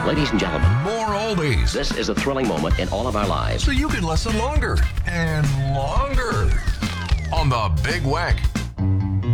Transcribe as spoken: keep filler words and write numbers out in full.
Ladies and gentlemen, More oldies, this is a thrilling moment in all of our lives. so you can listen longer and longer on the Big Weck